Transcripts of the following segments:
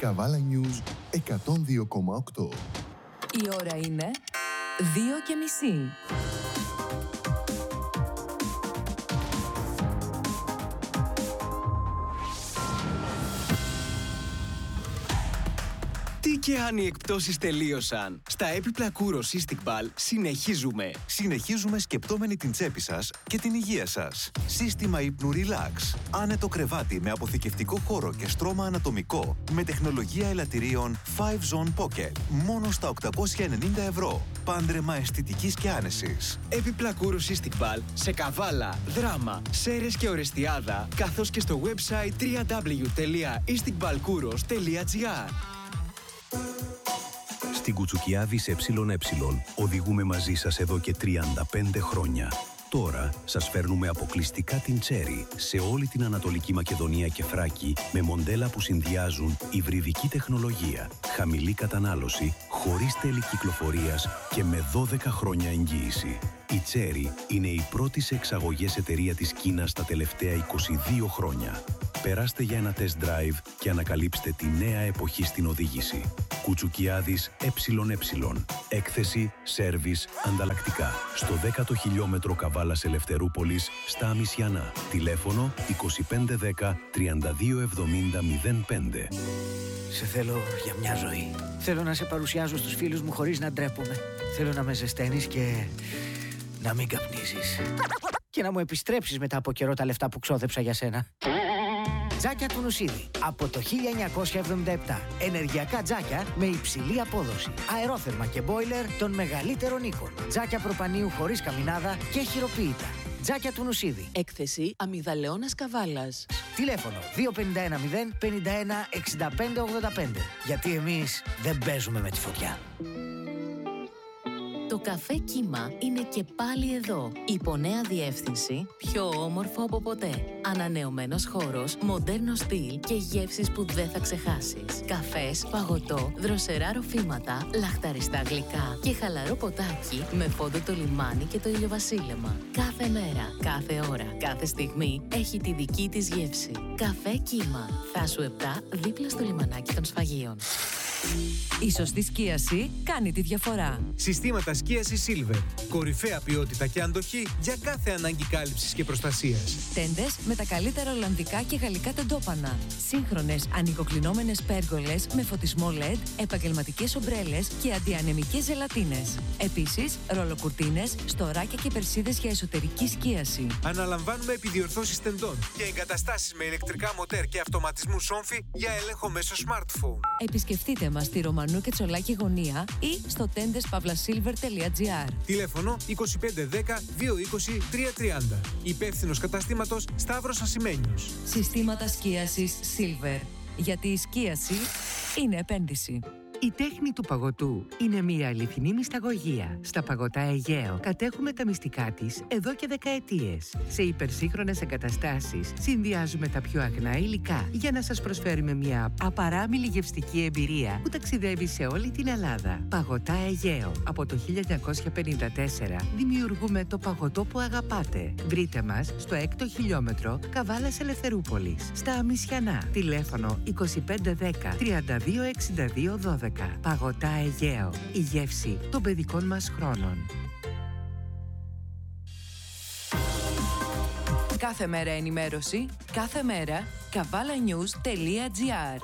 Καβάλα News 102,8. Η ώρα είναι 2:30. Τι και αν οι εκπτώσεις τελείωσαν. Στα έπιπλα Kouros Istiqbal συνεχίζουμε σκεπτόμενοι την τσέπη σας και την υγεία σας. Σύστημα ύπνου Relax. Άνετο κρεβάτι με αποθηκευτικό χώρο και στρώμα ανατομικό με τεχνολογία ελαττηρίων 5Zone Pocket. Μόνο στα 890 ευρώ. Πάντρεμα αισθητικής και άνεσης. Έπιπλα Kouros Istiqbal σε Καβάλα, Δράμα, Σέρρες και Ορεστιάδα, καθώς και στο website www.istiqbalkouros.gr. Στην Κουτσουκιάδης ΕΕ οδηγούμε μαζί σας εδώ και 35 χρόνια. Τώρα σας φέρνουμε αποκλειστικά την Cherry σε όλη την Ανατολική Μακεδονία και Θράκη με μοντέλα που συνδυάζουν υβριδική τεχνολογία, χαμηλή κατανάλωση, χωρίς τέλη κυκλοφορίας και με 12 χρόνια εγγύηση. Η Cherry είναι η πρώτη σε εξαγωγές εταιρεία της Κίνας τα τελευταία 22 χρόνια. Περάστε για ένα test drive και ανακαλύψτε τη νέα εποχή στην οδήγηση. Κουτσουκιάδης ΕΕ. Έκθεση, σέρβις, ανταλλακτικά. Στο 10ο χιλιόμετρο Καβάλας Ελευθερούπολης, στα Αμισιανά. Τηλέφωνο 2510 3270 05. Σε θέλω για μια ζωή. Θέλω να σε παρουσιάζω στους φίλους μου χωρίς να ντρέπομαι. Θέλω να με ζεσταίνεις και να μην καπνίζεις. Και να μου επιστρέψεις μετά από καιρό τα λεφτά που ξόδεψα για σένα. Τζάκια του Νουσίδη. Από το 1977. Ενεργειακά τζάκια με υψηλή απόδοση. Αερόθερμα και μπόιλερ των μεγαλύτερων οίκων. Τζάκια προπανίου χωρίς καμινάδα και χειροποίητα. Τζάκια του Νουσίδη. Έκθεση Αμυγδαλεώνας Καβάλας. Τηλέφωνο 2510 51 65 85. Γιατί εμείς δεν παίζουμε με τη φωτιά. Το καφέ Κύμα είναι και πάλι εδώ. Υπό νέα διεύθυνση, πιο όμορφο από ποτέ. Ανανεωμένος χώρος, μοντέρνο στυλ και γεύσεις που δεν θα ξεχάσεις. Καφές, παγωτό, δροσερά ροφήματα, λαχταριστά γλυκά και χαλαρό ποτάκι με φόντο το λιμάνι και το ηλιοβασίλεμα. Κάθε μέρα, κάθε ώρα, κάθε στιγμή έχει τη δική της γεύση. Καφέ Κύμα. Θάσου 7, δίπλα στο λιμανάκι των Σφαγείων. Η σωστή σκίαση κάνει τη διαφορά. Συστήματα σκίασης Silver. Κορυφαία ποιότητα και αντοχή για κάθε ανάγκη κάλυψης και προστασίας. Τέντες με τα καλύτερα ολλανδικά και γαλλικά τεντόπανα. Σύγχρονες ανοικοκλεινόμενες πέργολες με φωτισμό LED, επαγγελματικές ομπρέλες και αντιανεμικές ζελατίνες. Επίσης, ρολοκουρτίνες, στοράκια και περσίδες για εσωτερική σκίαση. Αναλαμβάνουμε επιδιορθώσεις τεντών και εγκαταστάσεις με ηλεκτρικά μοτέρ και αυτοματισμού σόμφι για έλεγχο μέσω smartphone. Επισκεφτείτε μας στη Ρωμανού και Τσολάκη Γωνία ή στο tendes-silver.gr. Τηλέφωνο 2510 220 330. Υπεύθυνος καταστήματος Σταύρος Ασημένιος. Συστήματα σκίασης Silver. Γιατί η σκίαση είναι επένδυση. Η τέχνη του παγωτού είναι μια αληθινή μυσταγωγία. Στα Παγωτά Αιγαίο κατέχουμε τα μυστικά της εδώ και δεκαετίες. Σε υπερσύγχρονες εγκαταστάσεις συνδυάζουμε τα πιο αγνά υλικά για να σας προσφέρουμε μια απαράμιλη γευστική εμπειρία που ταξιδεύει σε όλη την Ελλάδα. Παγωτά Αιγαίο. Από το 1954 δημιουργούμε το παγωτό που αγαπάτε. Βρείτε μας στο 6ο χιλιόμετρο Καβάλας Ελευθερούπολης, στα Αμισιανά. Τηλέφωνο 2510 3262 12. Παγωτά Αιγαίο. Η γεύση των παιδικών μας χρόνων. Κάθε μέρα ενημέρωση, κάθε μέρα kavalanews.gr.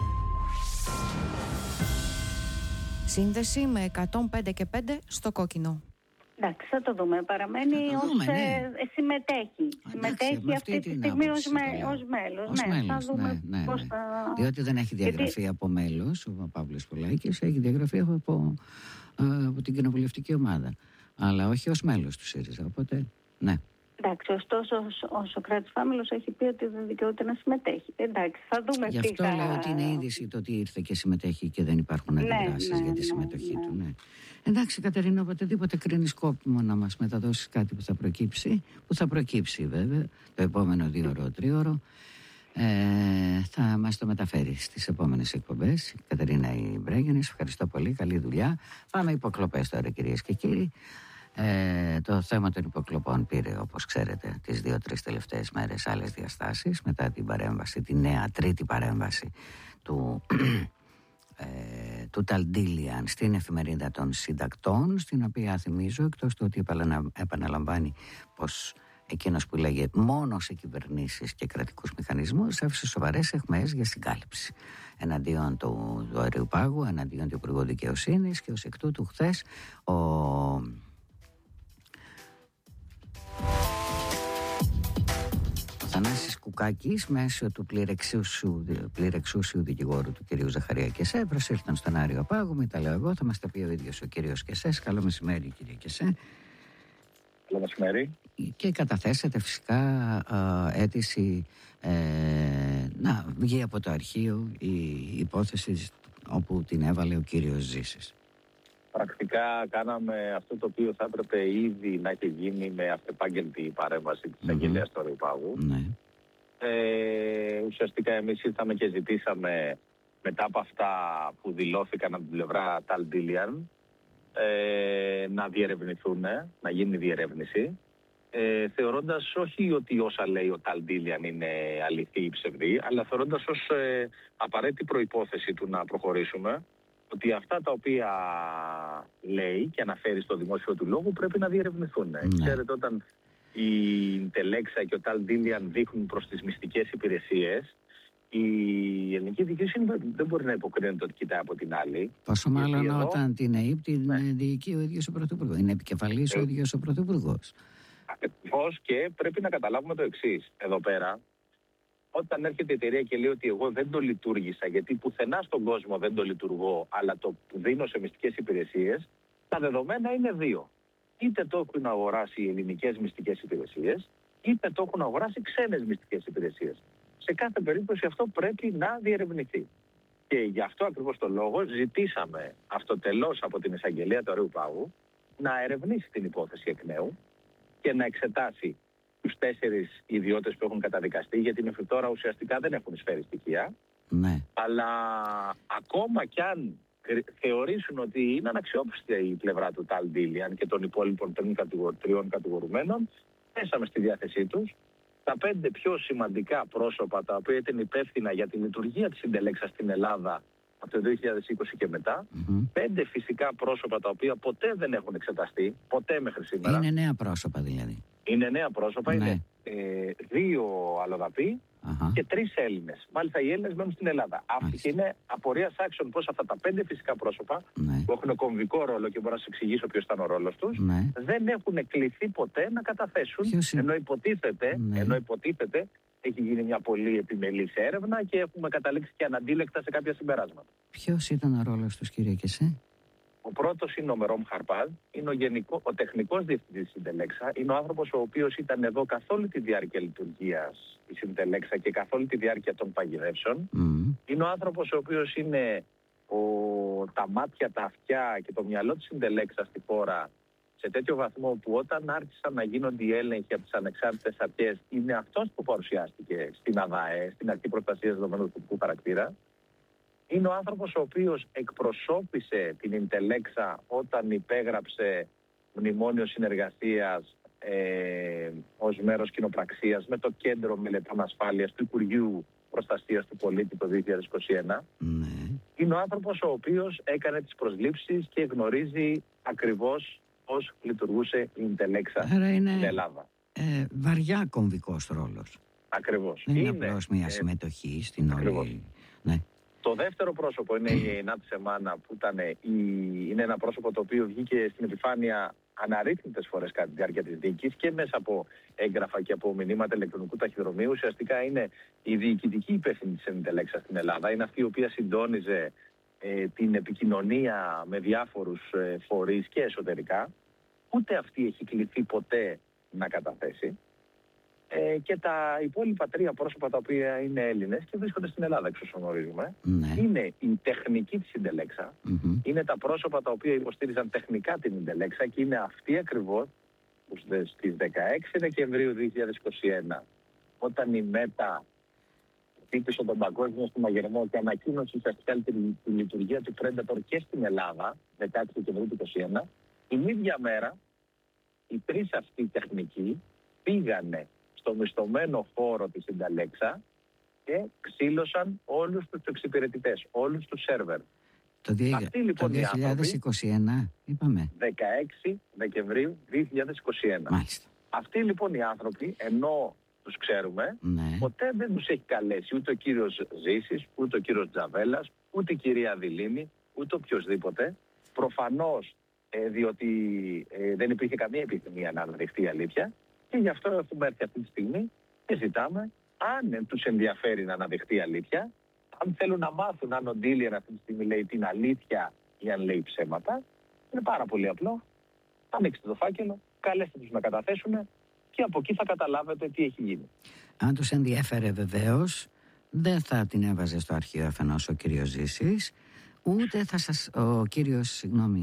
Σύνδεση με 105 και 5 στο κόκκινο. Εντάξει, θα το δούμε. Παραμένει ως συμμετέχει. Συμμετέχει αυτή τη στιγμή ως μέλος. Θα δούμε πώς θα... Διότι δεν έχει διαγραφεί από μέλος ο Παύλος Πολάκης, έχει διαγραφεί από την κοινοβουλευτική ομάδα. Αλλά όχι ως μέλος του ΣΥΡΙΖΑ, οπότε ναι. Εντάξει, ωστόσο ο Σωκράτης Φάμελος έχει πει ότι δεν δικαιούται να συμμετέχει. Εντάξει, θα δούμε. Γι' αυτό λέω ότι είναι είδηση το ότι ήρθε και συμμετέχει και δεν υπάρχουν αντιδράσεις για τη συμμετοχή του. Ναι. Εντάξει, Κατερίνα, οποτεδήποτε κρίνεις σκόπιμο να μας μεταδώσεις κάτι που θα προκύψει βέβαια το επόμενο 2ωρο, 3ωρο, θα μας το μεταφέρει στις επόμενες εκπομπές. Κατερίνα Ιμπρέγενης, ευχαριστώ πολύ, καλή δουλειά. Πάμε υποκλοπές τώρα, κυρίες και κύριοι. Το θέμα των υποκλοπών πήρε, όπως ξέρετε, τις 2-3 τελευταίες μέρες άλλες διαστάσεις μετά την παρέμβαση, τη νέα τρίτη παρέμβαση του του Ταλντίλιαν στην εφημερίδα των συντακτών, στην οποία θυμίζω, εκτός του ότι επαναλαμβάνει πως εκείνος που λέγε μόνο σε κυβερνήσεις και κρατικούς μηχανισμούς έφυσε σοβαρές αιχμές για συγκάλυψη εναντίον του αερίου πάγου, εναντίον του Υπουργού Δικαιοσύνης, και ως εκ τούτου χθες ο Θανάσης Κουκάκης, μέσω του πληρεξούσιου δικηγόρου του κυρίου Ζαχαρία Κεσέ, προσήλθαν στον Άριο Πάγου. Μην τα λέω εγώ, θα μας τα πει ο ίδιος ο κύριος Κεσέ. Καλό μεσημέρι, κύριε Κεσέ. Καλό μεσημέρι. Και καταθέσατε φυσικά αίτηση να βγει από το αρχείο η υπόθεση όπου την έβαλε ο κύριος Ζήσης. Πρακτικά κάναμε αυτό το οποίο θα έπρεπε ήδη να έχει γίνει με αυτεπάγγελτη παρέμβαση της αγγελέας του Αριού Πάγου. Ναι. Ουσιαστικά εμείς ήρθαμε και ζητήσαμε, μετά από αυτά που δηλώθηκαν από την πλευρά Ταλντίλιαν, να διερευνηθούν, να γίνει διερεύνηση, θεωρώντας όχι ότι όσα λέει ο Ταλντίλιαν είναι αληθή ή ψευδή, αλλά θεωρώντας ως απαραίτητη προϋπόθεση του να προχωρήσουμε, ότι αυτά τα οποία λέει και αναφέρει στο δημόσιο του λόγου πρέπει να διερευνηθούν. Ξέρετε, όταν η Τελέξα και ο Ταλντίλιαν δείχνουν προς τις μυστικές υπηρεσίες, η ελληνική διοίκηση δεν μπορεί να υποκρίνεται ότι κοιτάει από την άλλη. Πόσο μάλλον όταν την ΕΥΠ την διοικεί ο ίδιος ο Πρωθυπουργός. Είναι επικεφαλής ο ίδιος ο Πρωθυπουργός. Ακριβώς, και πρέπει να καταλάβουμε το εξής. Εδώ πέρα, όταν έρχεται η εταιρεία και λέει ότι εγώ δεν το λειτουργήσα, γιατί πουθενά στον κόσμο δεν το λειτουργώ, αλλά το δίνω σε μυστικές υπηρεσίες, τα δεδομένα είναι δύο. Είτε το έχουν αγοράσει οι ελληνικές μυστικές υπηρεσίες, είτε το έχουν αγοράσει ξένες μυστικές υπηρεσίες. Σε κάθε περίπτωση αυτό πρέπει να διερευνηθεί. Και γι' αυτό ακριβώς το λόγο ζητήσαμε αυτοτελώς από την εισαγγελέα του Αριού Πάγου να ερευνήσει την υπόθεση εκ νέου και να εξετάσει τους 4 ιδιώτες που έχουν καταδικαστεί, γιατί μέχρι τώρα ουσιαστικά δεν έχουν εισφέρει στοιχεία. Ναι. Αλλά ακόμα κι αν θεωρήσουν ότι είναι αναξιόπιστη η πλευρά του Ταλντίλιαν και των υπόλοιπων 3 κατηγορουμένων, θέσαμε στη διάθεσή τους τα 5 πιο σημαντικά πρόσωπα τα οποία ήταν υπεύθυνα για τη λειτουργία της Συντελέξα στην Ελλάδα από το 2020 και μετά. 5 φυσικά πρόσωπα τα οποία ποτέ δεν έχουν εξεταστεί, ποτέ μέχρι σήμερα. Είναι νέα πρόσωπα δηλαδή. Είναι νέα πρόσωπα, ναι. Είναι 2 αλλοδαποί και 3 Έλληνες. Μάλιστα οι Έλληνες μένουν στην Ελλάδα. Αυτή και είναι απορίας άξιων πως αυτά τα 5 φυσικά πρόσωπα που έχουν κομβικό ρόλο και μπορώ να σας εξηγήσω ποιος ήταν ο ρόλος τους, δεν έχουν κληθεί ποτέ να καταθέσουν, ενώ υποτίθεται έχει γίνει μια πολύ επιμελής έρευνα και έχουμε καταλήξει και αναντίλεκτα σε κάποια συμπεράσματα. Ποιος ήταν ο ρόλος τους, κύριε Κεσέ? Ο πρώτος είναι ο Μερόμ Χαρπάδ, είναι ο τεχνικός διευθυντής της Συντελέξα, είναι ο άνθρωπος ο οποίος ήταν εδώ καθ' όλη τη διάρκεια λειτουργίας της Συντελέξα και καθ' όλη τη διάρκεια των παγιδεύσεων. Είναι ο άνθρωπος ο οποίος είναι τα μάτια, τα αυτιά και το μυαλό της Συντελέξα στη χώρα, σε τέτοιο βαθμό που όταν άρχισαν να γίνονται οι έλεγχοι από τις ανεξάρτητες αρχές, είναι αυτός που παρουσιάστηκε στην ΑΔΑΕ, στην Αρχή Προστασίας Δεδομένων Τοπικού Χαρακτήρα. Είναι ο άνθρωπος ο οποίος εκπροσώπησε την Ιντελέξα όταν υπέγραψε μνημόνιο συνεργασίας ως μέρος κοινοπραξίας με το Κέντρο Μελετών Ασφάλειας του Υπουργείου Προστασίας του Πολίτη το 2021. Είναι ο άνθρωπος ο οποίος έκανε τις προσλήψεις και γνωρίζει ακριβώς πώς λειτουργούσε η Ιντελέξα στην Ελλάδα. Βαριά κομβικός ρόλος. Ακριβώς. Δεν είναι απλώς μια συμμετοχή στην όλη... Ναι. Το δεύτερο πρόσωπο είναι η Νάτη Σεμάνα, που είναι ένα πρόσωπο το οποίο βγήκε στην επιφάνεια αναρρύθμιτες φορές κατά τη διάρκεια της δίκης και μέσα από έγγραφα και από μηνύματα ηλεκτρονικού ταχυδρομείου. Ουσιαστικά είναι η διοικητική υπεύθυνη της Συντελέξα στην Ελλάδα. Είναι αυτή η οποία συντόνιζε την επικοινωνία με διάφορους φορείς και εσωτερικά. Ούτε αυτή έχει κληθεί ποτέ να καταθέσει. Και τα υπόλοιπα 3 πρόσωπα τα οποία είναι Έλληνες και βρίσκονται στην Ελλάδα, εξ όσων γνωρίζουμε, είναι η τεχνική της Συντελέξα, είναι τα πρόσωπα τα οποία υποστήριζαν τεχνικά την Συντελέξα και είναι αυτοί ακριβώς που στις 16 Δεκεμβρίου 2021, όταν η ΜΕΤΑ χτύπησε τον παγκόσμιο στο μαγειρεμό και ανακοίνωσε ουσιαστικά τη λειτουργία του Predator και στην Ελλάδα, 16 Δεκεμβρίου του 2021, την ίδια μέρα οι 3 αυτοί τεχνικοί πήγανε στο μισθωμένο χώρο της Συντελέξα και ξύλωσαν όλους τους εξυπηρετητές, όλους τους σερβερ. Αυτοί λοιπόν οι άνθρωποι, 2021 είπαμε. 16 Δεκεμβρίου 2021. Μάλιστα. Αυτοί λοιπόν οι άνθρωποι, ενώ τους ξέρουμε, ποτέ δεν τους έχει καλέσει ούτε ο κύριος Ζήσης, ούτε ο κύριος Τζαβέλας, ούτε η κυρία Δηλήνη, ούτε οποιοσδήποτε. Προφανώς διότι δεν υπήρχε καμία επιθυμία να αναδειχθεί η αλήθεια και γι' αυτό έχουμε έρθει αυτή τη στιγμή και ζητάμε, αν τους ενδιαφέρει να αναδειχθεί η αλήθεια, αν θέλουν να μάθουν αν ο Ντίλιαν αυτή τη στιγμή λέει την αλήθεια ή αν λέει ψέματα, είναι πάρα πολύ απλό. Ανοίξτε το φάκελο, καλέστε τους να καταθέσουν και από εκεί θα καταλάβετε τι έχει γίνει. Αν τους ενδιέφερε βεβαίως, δεν θα την έβαζε στο αρχείο αφενός ο κύριος Ζήσης, ούτε θα σας... Ο κύριος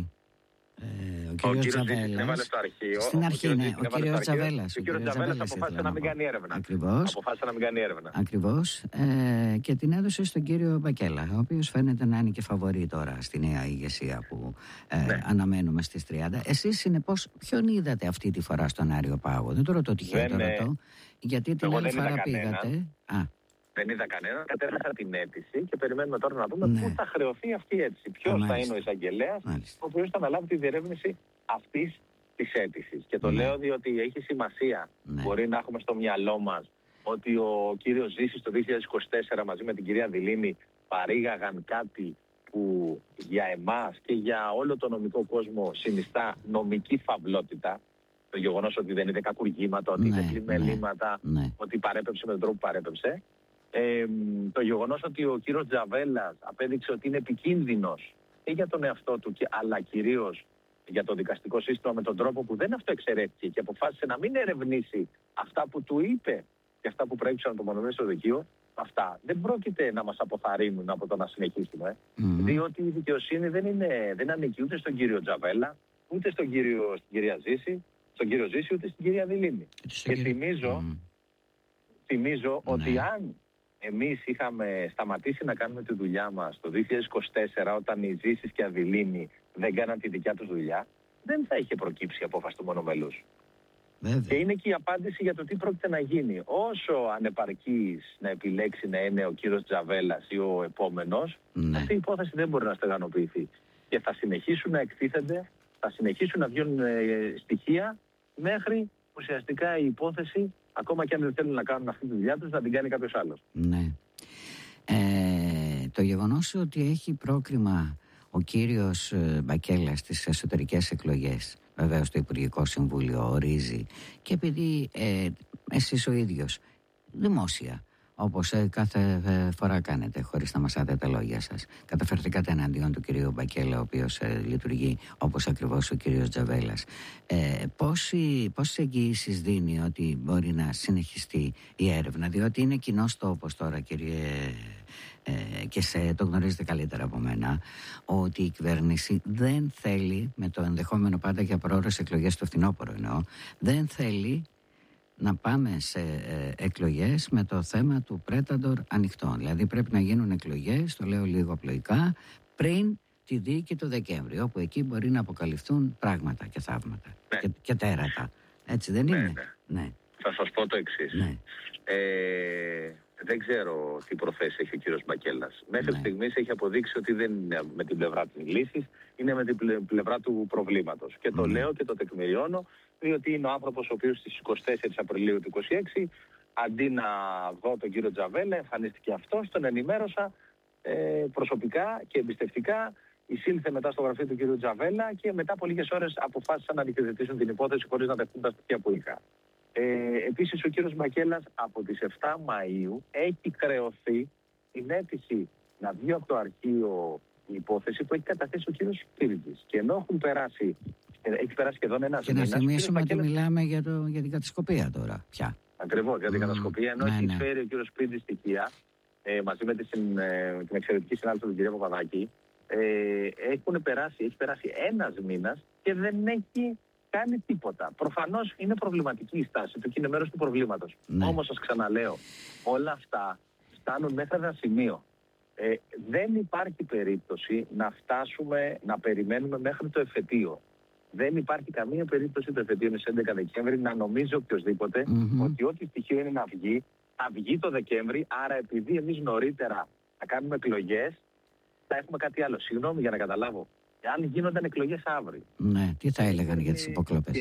Τζαβέλας. Στην αρχή, ναι. Ο κύριος Τζαβέλας. Ο κύριος Τζαβέλας αποφάσισε να μην κάνει έρευνα. Αποφάσισε να μην κάνει έρευνα. Ακριβώς. Και την έδωσε στον κύριο Μπακέλα, ο οποίος φαίνεται να είναι και φαβορί τώρα στη νέα ηγεσία που αναμένουμε στις 30. Εσείς, συνεπώς, ποιον είδατε αυτή τη φορά στον Άριο Πάγο? Δεν το ρωτώ τυχαία, το ρωτώ. Γιατί την άλλη φορά πήγατε. Δεν είδα κανέναν. Κατέθεσα την αίτηση και περιμένουμε τώρα να δούμε πού θα χρεωθεί αυτή η αίτηση. Ποιος θα είναι ο εισαγγελέας, ο οποίος θα αναλάβει τη διερεύνηση αυτής της αίτησης. Και το λέω διότι έχει σημασία. Μπορεί να έχουμε στο μυαλό μας ότι ο κύριος Ζήσης το 2024 μαζί με την κυρία Δηλήνη παρήγαγαν κάτι που για εμάς και για όλο το νομικό κόσμο συνιστά νομική φαυλότητα. Το γεγονός ότι δεν είναι κακουργήματα, ότι είναι πλημελήματα, ότι παρέπεψε με τον τρόπο που παρέπεψε. Το γεγονός ότι ο κύριος Τζαβέλας απέδειξε ότι είναι επικίνδυνος και για τον εαυτό του, αλλά κυρίως για το δικαστικό σύστημα με τον τρόπο που δεν αυτοεξαιρέθηκε και αποφάσισε να μην ερευνήσει αυτά που του είπε και αυτά που προέκυψαν από το μονομένο στο δικείο, αυτά δεν πρόκειται να μας αποθαρρύνουν από το να συνεχίσουμε, διότι η δικαιοσύνη δεν ανήκει ούτε στον κύριο Τζαβέλα, ούτε στην κυρία Ζήση, στον κύριο Ζήση, ούτε στην κυρία Δηλήνη. Και θυμίζω ότι αν εμείς είχαμε σταματήσει να κάνουμε τη δουλειά μας το 2024, όταν οι Ζήσεις και Αδηλήνη δεν κάναν τη δικιά τους δουλειά, δεν θα είχε προκύψει η απόφαση του μονομελούς. Και είναι και η απάντηση για το τι πρόκειται να γίνει. Όσο ανεπαρκής να επιλέξει να είναι ο κύριος Τζαβέλας ή ο επόμενος, αυτή η υπόθεση δεν μπορεί να στεγανοποιηθεί. Και θα συνεχίσουν να εκτίθενται, θα συνεχίσουν να βγαίνουν στοιχεία μέχρι ουσιαστικά η υπόθεση, ακόμα και αν δεν θέλουν να κάνουν αυτή τη δουλειά τους, να την κάνει κάποιος άλλος. Ναι. Το γεγονός ότι έχει πρόκριμα ο κύριος Μπακέλα στις εσωτερικές εκλογές, βεβαίως το Υπουργικό Συμβούλιο ορίζει, και επειδή εσείς ο ίδιος δημόσια, όπως κάθε φορά κάνετε, χωρίς να μασάτε τα λόγια σας, καταφερθήκατε εναντίον του κυρίου Μπακέλα, ο οποίος λειτουργεί όπως ακριβώς ο κύριος Τζαβέλας. Πόσες εγγυήσεις δίνει ότι μπορεί να συνεχιστεί η έρευνα? Διότι είναι κοινός τόπος τώρα, κύριε, και το γνωρίζετε καλύτερα από μένα, ότι η κυβέρνηση δεν θέλει, με το ενδεχόμενο πάντα για πρόορες εκλογές το φθινόπωρο εννοώ, δεν θέλει να πάμε σε εκλογές με το θέμα του Πρέταντορ ανοιχτό. Δηλαδή πρέπει να γίνουν εκλογές, το λέω λίγο απλοϊκά, πριν τη δίκη του Δεκέμβρη, όπου εκεί μπορεί να αποκαλυφθούν πράγματα και θαύματα και τέρατα. Έτσι δεν είναι? Ναι. Θα σας πω το εξής. Δεν ξέρω τι προθέσεις έχει ο κύριος Μπακέλας. Μέχρι στιγμής έχει αποδείξει ότι δεν είναι με την πλευρά της λύσης, είναι με την πλευρά του προβλήματος. Και το λέω και το τεκμηριώνω, διότι είναι ο άνθρωπος ο οποίος στις 24 Απριλίου του 2026, αντί να δω τον κύριο Τζαβέλα, εμφανίστηκε αυτός, τον ενημέρωσα προσωπικά και εμπιστευτικά, εισήλθε μετά στο γραφείο του κύριου Τζαβέλα και μετά από λίγες ώρες αποφάσισαν να αντικειδιωτήσουν την υπόθεση χωρίς να δεχτούν τα στοιχεία που είχα. Επίσης ο κύριος Μπακέλας από τις 7 Μαΐου έχει χρεωθεί την αίτηση να βγει από το αρχείο η υπόθεση που έχει καταθέσει ο κύριος Σπύριτζης. Και ενώ έχει περάσει σχεδόν ένας μήνας. Και να θυμίσουμε ότι μιλάμε για την κατασκοπία τώρα πια. Ακριβώς, για την κατασκοπία, ενώ έχει φέρει ο κύριος Σπύριτζης στοιχεία μαζί με την εξαιρετική συνάδελφο του κ. Παπαδάκη. Έχει περάσει ένας μήνας και δεν έχει κάνει τίποτα. Προφανώς είναι προβληματική η στάση του και είναι μέρος του προβλήματος. Όμως σας ξαναλέω, όλα αυτά φτάνουν μέχρι ένα σημείο. Δεν υπάρχει περίπτωση να φτάσουμε να περιμένουμε μέχρι το εφετείο. Δεν υπάρχει καμία περίπτωση το εφετείο είναι στις 11 Δεκέμβρη να νομίζει οποιοδήποτε ότι ό,τι στοιχείο είναι να βγει, θα βγει το Δεκέμβρη. Άρα επειδή εμείς νωρίτερα θα κάνουμε εκλογές, θα έχουμε κάτι άλλο. Συγγνώμη για να καταλάβω. Αν γίνονταν εκλογές αύριο. Ναι, τι θα έλεγαν για τις υποκλοπές.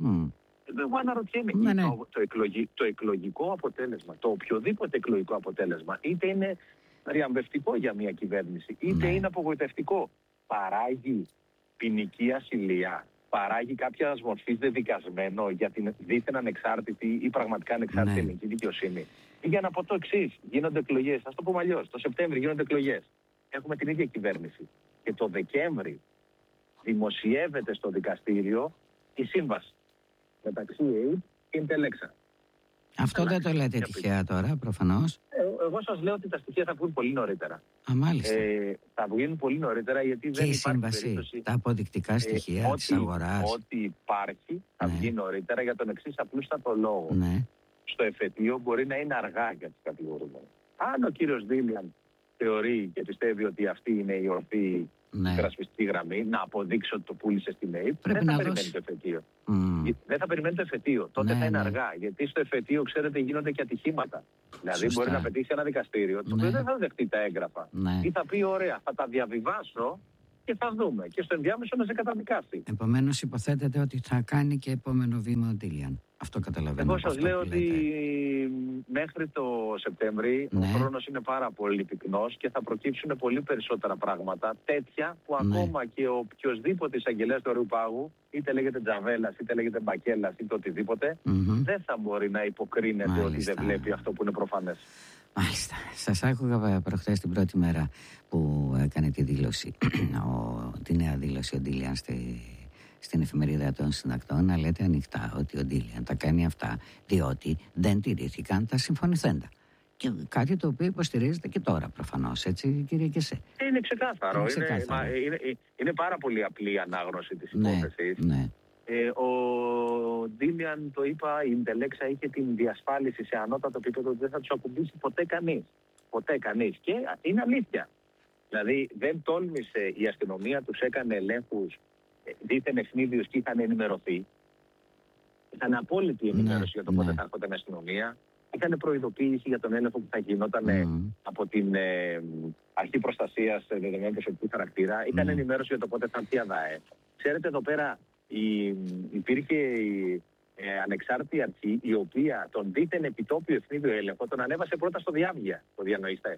Εγώ αναρωτιέμαι. Ναι. Το εκλογικό αποτέλεσμα, το οποιοδήποτε εκλογικό αποτέλεσμα, είτε είναι ριαμβευτικό για μια κυβέρνηση, είτε είναι απογοητευτικό, παράγει ποινική ασυλία, παράγει κάποια μορφή δεδικασμένο για την δίθεν ανεξάρτητη ή πραγματικά ανεξάρτητη ελληνική δικαιοσύνη. Για να πω το εξής, γίνονται εκλογές, ας το πούμε αλλιώς, το Σεπτέμβριο γίνονται εκλογές. Έχουμε την ίδια κυβέρνηση. Και το Δεκέμβρη δημοσιεύεται στο δικαστήριο η σύμβαση μεταξύ ΕΕΠ και Ιντελέξα. Αυτό δεν το λέτε τυχαία τώρα, προφανώς. Εγώ σας λέω ότι τα στοιχεία θα βγουν πολύ νωρίτερα. Μάλιστα. Θα βγουν πολύ νωρίτερα γιατί δεν υπάρχει περίπτωση. Τα αποδεικτικά στοιχεία της αγοράς. Ό,τι υπάρχει θα βγει νωρίτερα για τον εξής απλούστατο λόγο. Στο εφετείο μπορεί να είναι αργά για τους κατηγορούμενους. Αν ο κύριος Δήλιαν θεωρεί και πιστεύει ότι αυτή είναι η ορθή υπερασπιστική γραμμή, να αποδείξει ότι το πούλησε στην ΑΕΠ, δεν θα περιμένει το εφετείο. Δεν θα περιμένει το εφετείο. Τότε θα είναι αργά. Γιατί στο εφετείο, ξέρετε, γίνονται και ατυχήματα. Δηλαδή, μπορεί να πετύχει ένα δικαστήριο, το οποίο δεν θα δεχτεί τα έγγραφα. Ή θα πει, ωραία, θα τα διαβιβάσω και θα δούμε. Και στο ενδιάμεσο να σε καταδικάσει. Επομένως, υποθέτεται ότι θα κάνει και επόμενο βήμα ο Ντίλιαν. Αυτό καταλαβαίνω. Εγώ σας λέω ότι μέχρι το Σεπτέμβρη ο χρόνος είναι πάρα πολύ πυκνός και θα προκύψουν πολύ περισσότερα πράγματα, τέτοια που ακόμα και ο οποιοσδήποτε εισαγγελέας του Ωραίου Πάγου, είτε λέγεται Τζαβέλας, είτε λέγεται Μπακέλας, είτε οτιδήποτε, δεν θα μπορεί να υποκρίνεται ότι δεν βλέπει αυτό που είναι προφανές. Μάλιστα. Σας άκουγα προχθές την πρώτη μέρα που έκανε τη δήλωση, τη νέα δήλωση ο Ντίλιαν στην εφημερίδα των συντακτών, να λέτε ανοιχτά ότι ο Ντίλιαν τα κάνει αυτά διότι δεν τηρήθηκαν τα συμφωνηθέντα. Και κάτι το οποίο υποστηρίζεται και τώρα προφανώς, έτσι κύριε Κεσέ. Είναι ξεκάθαρο. Είναι πάρα πολύ απλή η ανάγνωση της υπόθεσης. Ο Ντίλιαν, το είπα, η Ιντελέξα είχε την διασφάλιση σε ανώτατο επίπεδο ότι δεν θα τους ακουμπήσει ποτέ κανείς. Ποτέ κανείς. Και είναι αλήθεια. Δηλαδή δεν τόλμησε η αστυνομία, τους έκανε ελέγχους δίθεν ευνίδιους και είχαν ενημερωθεί. Ήταν απόλυτη ενημέρωση για το πότε θα έρχονταν η αστυνομία. Είχαν προειδοποίηση για τον έλεγχο που θα γινόταν από την Αρχή Προστασίας Δεδομένων Προσωπικού Χαρακτήρα. Είχαν ενημέρωση για το πότε θα έρθει η ΑΔΑΕ. Ξέρετε, εδώ πέρα υπήρχε η ανεξάρτητη αρχή, η οποία τον δίθεν επιτόπιο ευνίδιο έλεγχο τον ανέβασε πρώτα στο Διάβγεια. Το διανοείστε.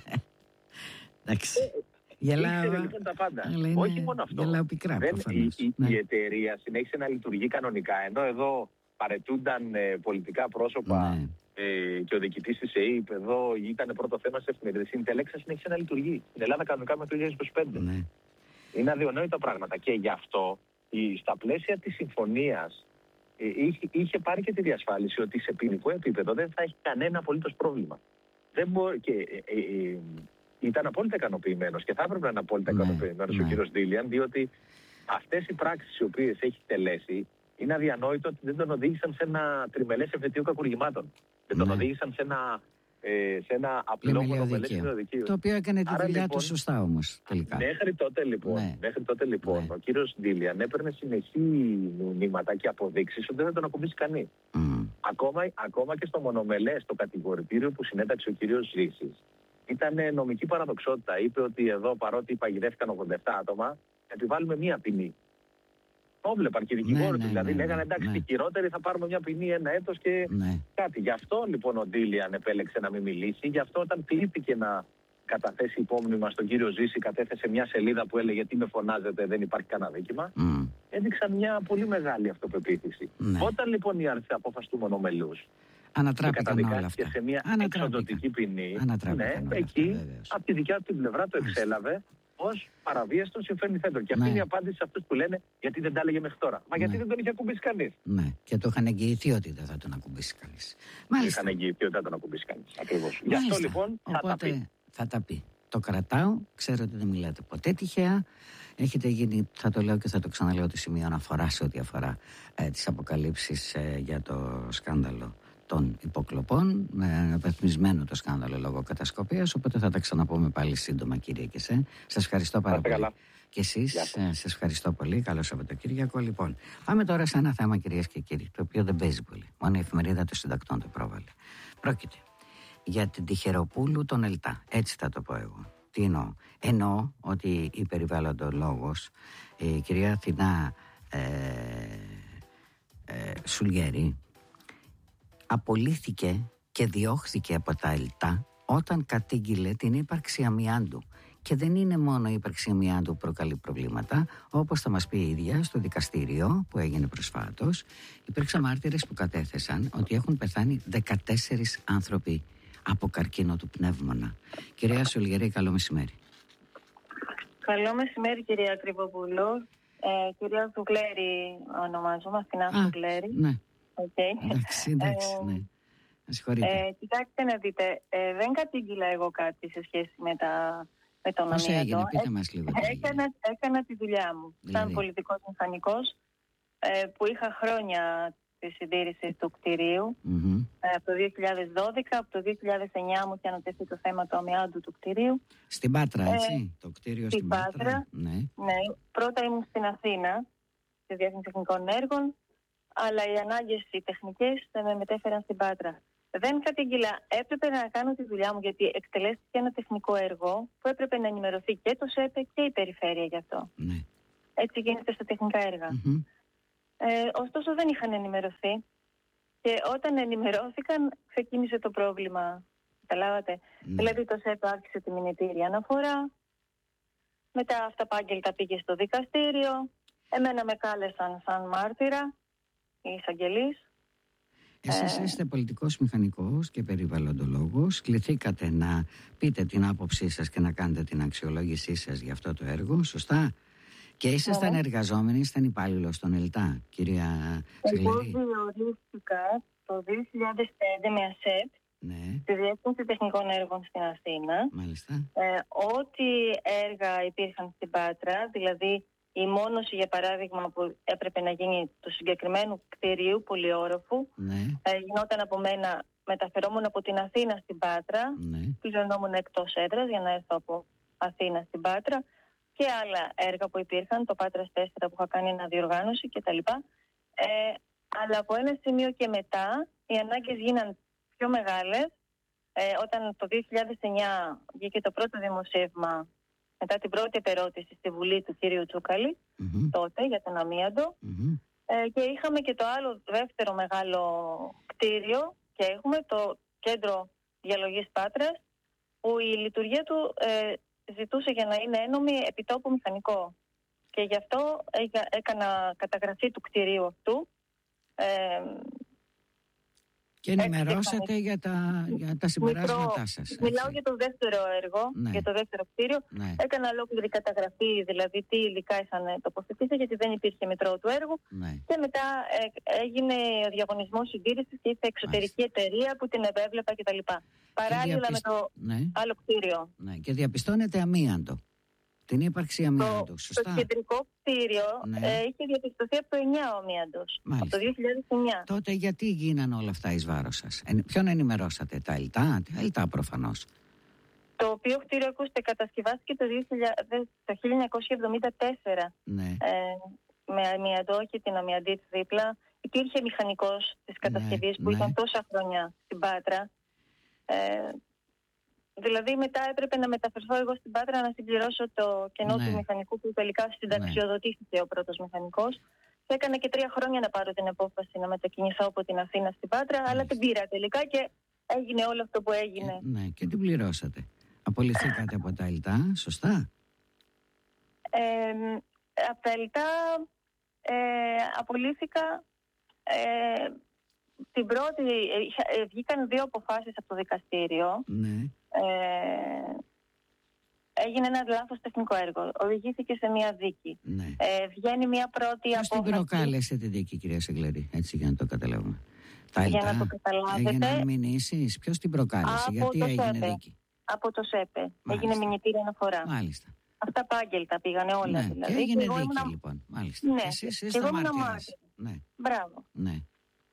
Εντάξει. Ήξερε λοιπόν τα πάντα. Όχι μόνο αυτό. Πικρά, η εταιρεία συνέχισε να λειτουργεί κανονικά. Ενώ εδώ παρετούνταν πολιτικά πρόσωπα και ο διοικητής της ΕΕΠ, εδώ ήταν πρώτο θέμα σε εφημερίδες. Η Ιντελέξα συνέχισε να λειτουργεί. Στην Ελλάδα κανονικά με το 2025. Είναι αδιονόητα πράγματα. Και γι' αυτό στα πλαίσια της συμφωνίας είχε πάρει και τη διασφάλιση ότι σε ποινικό επίπεδο δεν θα έχει κανένα απολύτως πρόβλημα. Δεν μπορεί. Ήταν απόλυτα ικανοποιημένος και θα έπρεπε να είναι απόλυτα ικανοποιημένος ο κύριος Ντίλιαν, διότι αυτές οι πράξεις οι οποίες έχει τελέσει είναι αδιανόητο ότι δεν τον οδήγησαν σε ένα τριμελές εφετείο κακουργημάτων. Δεν τον οδήγησαν σε ένα απλό μονομελές συνοδικείο. Το οποίο έκανε τη δουλειά του σωστά όμως τελικά. Μέχρι τότε λοιπόν ο κύριος Ντίλιαν έπαιρνε συνεχή μηνύματα και αποδείξεις ότι δεν θα τον ακουμπήσει κανείς. Ακόμα και στο μονομελές, το κατηγορητήριο που συνέταξε ο κύριος Ζήσης, ήταν νομική παραδοξότητα. Είπε ότι εδώ, παρότι παγιδεύτηκαν 87 άτομα, επιβάλλουμε μία ποινή. Το βλέπαν και οι δικηγόροι του. Δηλαδή λέγανε εντάξει, τη χειρότερη θα πάρουμε μια ποινή 1 έτος και κάτι. Γι' αυτό λοιπόν ο Ντίλιαν επέλεξε να μην μιλήσει. Γι' αυτό όταν κλήθηκε να καταθέσει υπόμνημα στον κύριο Ζήση, κατέθεσε μια σελίδα που έλεγε τι με φωνάζετε, δεν υπάρχει κανένα δίκημα. Έδειξαν μια πολύ μεγάλη αυτοπεποίθηση. Όταν λοιπόν ήρθε η απόφαση του μονομελούς, ανατράπηκαν όλα αυτά. Και σε μια εξοντωτική ποινή, εκεί από τη δικιά του την πλευρά το εξέλαβε ως παραβίαση των συμφερειθέντων. Και αυτή είναι η απάντηση σε αυτούς που λένε γιατί δεν τα έλεγε μέχρι τώρα. Μα γιατί δεν τον είχε ακουμπήσει κανείς. Ναι, και το είχαν εγγυηθεί ότι δεν θα τον ακουμπήσει κανείς. Είχαν εγγυηθεί ότι δεν θα τον ακουμπήσει κανείς. Ακριβώς. Γι' αυτό λοιπόν θα τα πει. Το κρατάω, ξέρω ότι δεν μιλάτε ποτέ τυχαία. Έχετε γίνει, θα το λέω και θα το ξαναλέω, το σημείο αναφορά σε ό,τι αφορά τις αποκαλύψεις για το σκάνδαλο των υποκλοπών, με αναβαθμισμένο το σκάνδαλο λόγω κατασκοπίας, οπότε θα τα ξαναπούμε πάλι σύντομα, κύριε Κεσέ. Σας ευχαριστώ πάρα πολύ. Και εσείς, σας ευχαριστώ πολύ. Καλό Σαββατοκύριακο. Λοιπόν, πάμε τώρα σε ένα θέμα, κυρίες και κύριοι, το οποίο δεν παίζει πολύ. Μόνο η εφημερίδα των συντακτών το πρόβαλε. Πρόκειται για την Τυχεροπούλου των ΕΛΤΑ. Έτσι θα το πω εγώ. Τι εννοώ? Εννοώ ότι η περιβαλλοντολόγος, η κυρία Αθηνά Σουλιέρη, απολύθηκε και διώχθηκε από τα ΕΛΤΑ όταν κατήγγειλε την ύπαρξη αμοιάντου. Και δεν είναι μόνο η ύπαρξη αμοιάντου που προκαλεί προβλήματα, όπως θα μας πει η ίδια στο δικαστήριο που έγινε προσφάτως. Υπήρξαν μάρτυρες που κατέθεσαν ότι έχουν πεθάνει 14 άνθρωποι από καρκίνο του πνεύμονα. Κυρία Σουλιέρη, καλό μεσημέρι. Καλό μεσημέρι, κυρία Κρυβοπούλου. Κυρία Ζουγκλέρη ονομάζομαι, Αθηνά Ζουγκλέρη. Ναι. Okay. Εντάξει, ναι. Κοιτάξτε να δείτε, δεν κατήγγειλα εγώ κάτι σε σχέση με τον Πώς αμοιάντο. έγινε, πείτε μας λίγο. Έκανα τη δουλειά μου. Σαν πολιτικός μηχανικός που είχα χρόνια τη συντήρηση του κτηρίου. Από το 2012, από το 2009 μου είχε ανατεθεί το θέμα του αμοιάντου του κτηρίου. Στην Πάτρα, έτσι, το κτίριο στην Πάτρα. Ναι. Πρώτα ήμουν στην Αθήνα, στη Διεύθυνση Τεχνικών Έργων, αλλά οι ανάγκες οι τεχνικές με μετέφεραν στην Πάτρα. Δεν κατήγγειλα, έπρεπε να κάνω τη δουλειά μου, γιατί εκτελέστηκε ένα τεχνικό έργο που έπρεπε να ενημερωθεί και το ΣΕΠΕ και η Περιφέρεια γι' αυτό. Ναι. Έτσι γίνεται στα τεχνικά έργα. Ωστόσο δεν είχαν ενημερωθεί και όταν ενημερώθηκαν ξεκίνησε το πρόβλημα. Καταλάβατε. Δηλαδή το ΣΕΠΕ άρχισε τη μηνυτήρια αναφορά, μετά αυταπάγγελτα πήγε στο δικαστήριο, εμένα με κάλεσαν σαν μάρτυρα οι εισαγγελείς. Εσείς είστε πολιτικός μηχανικός και περιβαλλοντολόγος. Κληθήκατε να πείτε την άποψή σας και να κάνετε την αξιολόγησή σας για αυτό το έργο, σωστά? Και ήσασταν εργαζόμενοι, ήσταν υπάλληλος των ΕΛΤΑ, κυρία Σιγλερή. Εγώ διορίστηκα το 2005 με ΑΣΕΠ, στη Διεύθυνση Τεχνικών Έργων στην Αθήνα. Μάλιστα. Ό,τι έργα υπήρχαν στην Πάτρα, δηλαδή η μόνωση για παράδειγμα που έπρεπε να γίνει του συγκεκριμένου κτηρίου πολυόροφου, γινόταν από μένα, μεταφερόμουν από την Αθήνα στην Πάτρα, πληρωνόμουν εκτός έδρας για να έρθω από Αθήνα στην Πάτρα, και άλλα έργα που υπήρχαν, το Πάτρας 4 που είχα κάνει αναδιοργάνωση κτλ. Αλλά από ένα σημείο και μετά οι ανάγκες γίναν πιο μεγάλες. Όταν το 2009 βγήκε το πρώτο δημοσίευμα μετά την πρώτη επερώτηση στη Βουλή του κύριου Τσούκαλη, τότε για τον αμίαντο, και είχαμε και το άλλο δεύτερο μεγάλο κτίριο και έχουμε το Κέντρο Διαλογής Πάτρας, που η λειτουργία του ζητούσε για να είναι ένομη επιτόπου μηχανικό. Και γι' αυτό έκανα καταγραφή του κτηρίου αυτού. Και ενημερώσατε για τα συμπεράσματά σας. Μιλάω για το δεύτερο έργο, για το δεύτερο κτίριο. Έκανα ολόκληρη καταγραφή, δηλαδή τι υλικά είχαν τοποθετήσει, γιατί δεν υπήρχε μητρό του έργου. Και μετά έγινε ο διαγωνισμός συντήρησης και ήρθε εξωτερική εταιρεία που την επέβλεπα κτλ. Παράλληλα με το άλλο κτίριο. Και διαπιστώνεται αμίαντο. Την ύπαρξη αμίαντου, σωστά? Το κεντρικό κτίριο είχε διαπιστωθεί από το 9 ο αμίαντος, από το 2009. Τότε γιατί γίνανε όλα αυτά εις βάρος σας? Ποιον ενημερώσατε? Τα ΕΛΤΑ? Τα ΕΛΤΑ προφανώς. Το οποίο κτίριο, ακούστε, κατασκευάστηκε το 1974 με αμιαντό και την αμιαντίτ δίπλα. Υπήρχε μηχανικός της κατασκευής που ήταν τόσα χρόνια στην Πάτρα. Δηλαδή μετά έπρεπε να μεταφερθώ εγώ στην Πάτρα να συμπληρώσω το κενό του μηχανικού που τελικά συνταξιοδοτήθηκε ο πρώτος μηχανικός. Και έκανα και 3 χρόνια να πάρω την απόφαση να μετακινηθώ από την Αθήνα στην Πάτρα, αλλά την πήρα τελικά και έγινε όλο αυτό που έγινε. Και την πληρώσατε. Απολυθήκατε από τα ΕΛΤΑ, σωστά? Από τα ΕΛΤΑ απολύθηκα την πρώτη, βγήκαν 2 αποφάσεις από το δικαστήριο. Έγινε ένα λάθος τεχνικό έργο. Οδηγήθηκε σε μια δίκη. Βγαίνει μια πρώτη απόφαση. Ποιος την προκάλεσε τη δίκη, κυρία Σιγλερή, έτσι για να το καταλάβουμε? Τα για να το καταλάβετε. Έγιναν μηνύσεις. Ποιος την προκάλεσε, γιατί έγινε δίκη? Από το ΣΕΠΕ. Έγινε μηνυτήρια αναφορά. Μάλιστα. Αυτά πάγγελτα πήγανε όλα. Δηλαδή. Και έγινε δίκη, λοιπόν. Μάλιστα. Ναι. Εσείς είστε μάρτυρες. Μπράβο.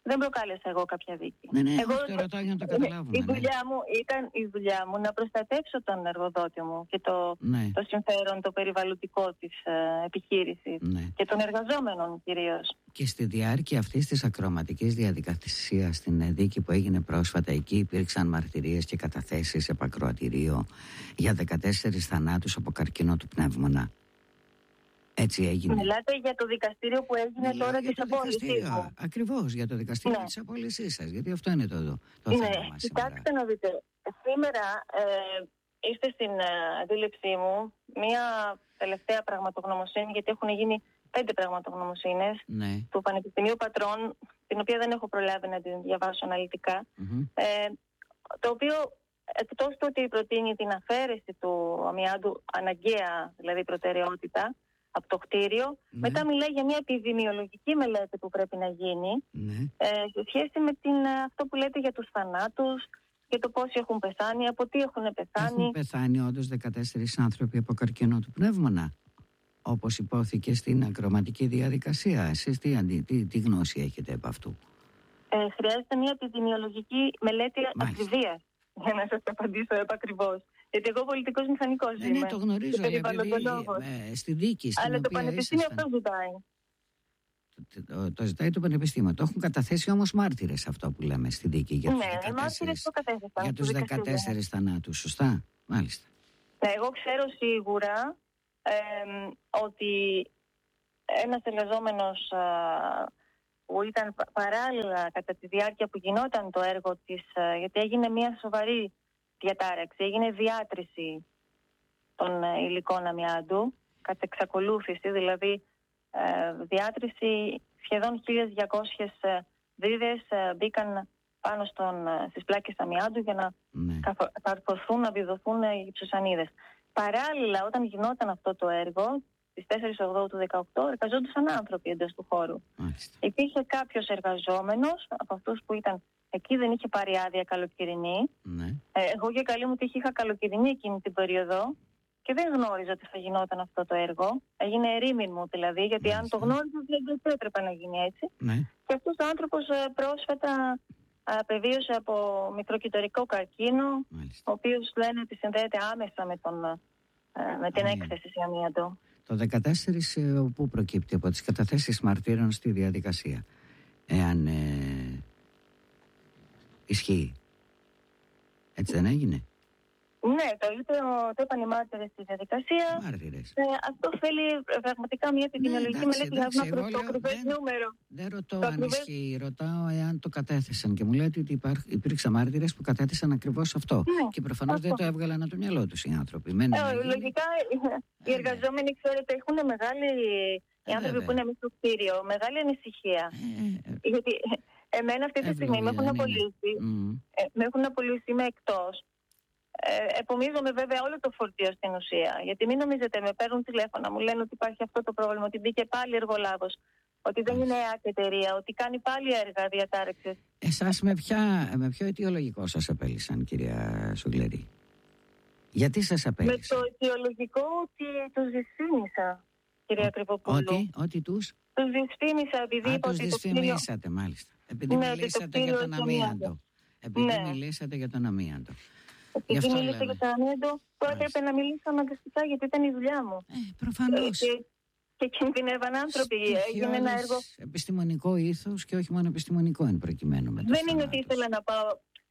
Δεν προκάλεσα εγώ κάποια δίκη. Ναι, εγώ το ρωτάω για να το καταλάβουμε. Η δουλειά μου να προστατεύσω τον εργοδότη μου και το συμφέρον, το περιβαλλοντικό της επιχείρησης και των εργαζόμενων κυρίως. Και στη διάρκεια αυτής της ακροαματικής διαδικασίας στην δίκη που έγινε πρόσφατα, εκεί υπήρξαν μαρτυρίες και καταθέσεις σε επακροατηρίο για 14 θανάτους από καρκίνο του πνεύμονα. Έτσι έγινε. Μιλάτε για το δικαστήριο που έγινε τώρα της απόλυσης. Ακριβώς, για το δικαστήριο της απόλυσής σας. Γιατί αυτό είναι το θέμα μας. Κοιτάξτε να δείτε. Σήμερα είστε στην αντίληψή μου μία τελευταία πραγματογνωμοσύνη, γιατί έχουν γίνει 5 πραγματογνωμοσύνες του Πανεπιστημίου Πατρών, την οποία δεν έχω προλάβει να την διαβάσω αναλυτικά, το οποίο εκτός του ότι προτείνει την αφαίρεση του αμοιάντου, αναγκαία δηλαδή προτεραιότητα, από το κτίριο, μετά μιλάει για μια επιδημιολογική μελέτη που πρέπει να γίνει σε σχέση με αυτό που λέτε για τους θανάτους και το πόσοι έχουν πεθάνει, από τι έχουν πεθάνει. Έχουν πεθάνει όντως 14 άνθρωποι από καρκίνο του πνεύμονα, όπως υπόθηκε στην ακροαματική διαδικασία. Εσείς τι γνώση έχετε από αυτού? Χρειάζεται μια επιδημιολογική μελέτη ακριβίας για να σας απαντήσω επακριβώς. Γιατί εγώ πολιτικός μηχανικός είμαι. Ναι, το γνωρίζω, στη δίκη στην αλλά το Πανεπιστήμιο αυτό ζητάει. Το ζητάει το Πανεπιστήμιο. Το έχουν καταθέσει όμως μάρτυρες αυτό που λέμε στη δίκη για τους 14, μάρτυρες το κατέθεσαν. Για τους 14 θανάτους, σωστά? Μάλιστα. Εγώ ξέρω σίγουρα ότι ένας εργαζόμενος που ήταν παράλληλα κατά τη διάρκεια που γινόταν το έργο της, γιατί έγινε μια σοβαρή διατάραξη, έγινε διάτρηση των υλικών αμοιάντου, κατά εξακολούθηση, δηλαδή διάτρηση, σχεδόν 1.200 δίδες μπήκαν πάνω στις πλάκες αμοιάντου για να καρποθούν, να βιδωθούν οι γυψοσανίδες. Παράλληλα, όταν γινόταν αυτό το έργο, στις 4 του 2018, εργαζόντουσαν άνθρωποι εντός του χώρου. Υπήρχε κάποιος εργαζόμενος από αυτούς που ήταν εκεί, δεν είχε πάρει άδεια καλοκαιρινή. Εγώ για καλή μου τύχη είχα καλοκαιρινή εκείνη την περίοδο και δεν γνώριζα ότι θα γινόταν αυτό το έργο. Έγινε ερήμην μου δηλαδή, γιατί αν το γνώριζα δεν έπρεπε να γίνει έτσι. Και αυτός ο άνθρωπος πρόσφατα απεβίωσε από μικροκυτορικό καρκίνο, ο οποίος λένε ότι συνδέεται άμεσα με την έκθεση σε αμοιάντο. Το 14 πού προκύπτει? Από τις καταθέσεις μαρτύρων στη διαδικασία, εάν ισχύει. Έτσι δεν έγινε? Ναι, το είπαν οι μάρτυρες στη διαδικασία. Αυτό θέλει πραγματικά μια επιδημιολογική μελέτη για να βρούμε το ακριβές νούμερο. Δεν ρωτώ αν ισχύει, ρωτάω εάν το κατέθεσαν και μου λέτε ότι υπήρξαν μάρτυρες που κατέθεσαν ακριβώς αυτό. Και προφανώς δεν το έβγαλαν από το μυαλό τους οι άνθρωποι. Λογικά οι εργαζόμενοι, ξέρετε, έχουν μεγάλη. Οι άνθρωποι που είναι μέσα στο κτίριο, μεγάλη ανησυχία. Γιατί εμένα αυτή τη στιγμή με έχουν απολύσει, είμαι εκτός. Επομίζομαι βέβαια όλο το φορτίο στην ουσία. Γιατί μην νομίζετε, με παίρνουν τηλέφωνα, μου λένε ότι υπάρχει αυτό το πρόβλημα, ότι μπήκε πάλι εργολάβος, ότι δεν είναι ΑΚ εταιρεία, ότι κάνει πάλι έργα διατάραξης. Εσάς με ποιο αιτιολογικό σας απέλυσαν, κυρία Σουγκλερή? Γιατί σας απέλυσαν? Με το αιτιολογικό ότι τους δυσφήμισα, κυρία Κρυποπούλου. Ότι τους δυσφήμισα, επειδή είπα ότι δυσφημίσατε, μάλιστα. Επειδή μιλήσατε για τον αμίαντο. Μιλήσατε για τον αμίαντο. Επειδή μίλησα για τον αμίαντο, που έπρεπε να μιλήσω αναγκαστικά, γιατί ήταν η δουλειά μου. Προφανώς. Και κινδυνεύαν άνθρωποι. Έγινε ένα έργο. Επιστημονικό ήθος και όχι μόνο επιστημονικό εν προκειμένου. Δεν είναι ότι ήθελα να πάω.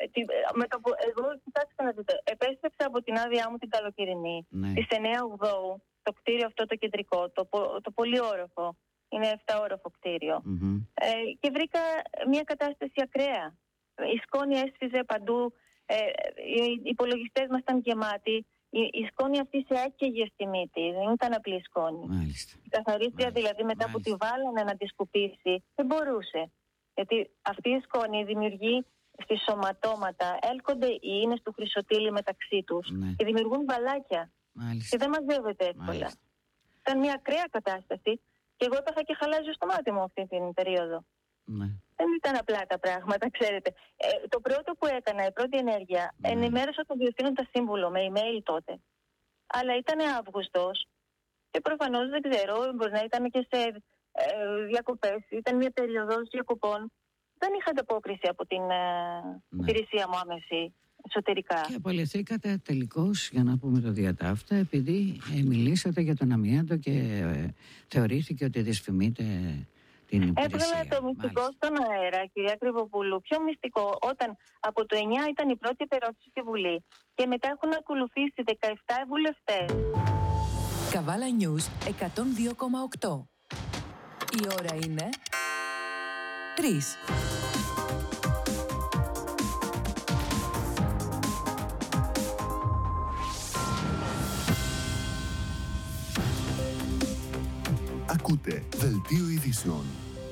Εγώ, κοιτάξτε να δείτε, επέστρεψα από την άδειά μου την καλοκαιρινή. Στις 9 το κτίριο αυτό το κεντρικό, το πολυόροφο, είναι 7όροφο κτίριο. Και βρήκα μια κατάσταση ακραία. Η σκόνη έσφιζε παντού, οι υπολογιστές μας ήταν γεμάτοι. Η σκόνη αυτή σε έκαιγε στη μύτη, δεν ήταν απλή σκόνη. Η καθαρίστρια δηλαδή μετά που τη βάλανε να τη σκουπίσει, δεν μπορούσε. Γιατί αυτή η σκόνη δημιουργεί στις σωματώματα, έλκονται οι ίνες του χρυσοτήλι μεταξύ τους και δημιουργούν μπαλάκια. Και δεν μαζεύεται εύκολα. Ήταν μια ακραία κατάσταση και εγώ έπαθα και χαλάζω στο μάτι μου αυτή την περίοδο. Δεν ήταν απλά τα πράγματα, ξέρετε. Το πρώτο που έκανα, η πρώτη ενέργεια, ενημέρωσα τον διευθύνοντα σύμβουλο με email τότε. Αλλά ήταν Αύγουστος και προφανώς δεν ξέρω, μπορεί να ήταν και σε διακοπές, ήταν μια περίοδος διακοπών. δεν είχα ανταπόκριση από την υπηρεσία μου άμεση εσωτερικά. Και απολυθήκατε τελικώς, για να πούμε το διατάφτα, επειδή μιλήσατε για τον αμοιάντο και θεωρήθηκε ότι δυσφημείτε την υπηρεσία. Έβγαλα το μυστικό στον αέρα, κυρία Κρυβοπούλου. Πιο μυστικό, όταν από το 9 ήταν η πρώτη επερώτηση στη Βουλή και μετά έχουν ακολουθήσει 17 βουλευτές. Καβάλα News 102,8. Η ώρα είναι 3. Ακούτε Δελτίο Ειδήσεων.